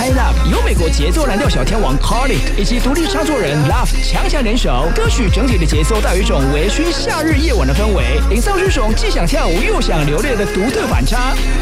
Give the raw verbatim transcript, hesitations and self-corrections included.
Up 由美国节奏蓝调小天王 Khalid 以及独立唱作人 Love 强强联手，歌曲整体的节奏带有一种微醺夏日夜晚的氛围，营造出一种既想跳舞又想流泪的独特反差。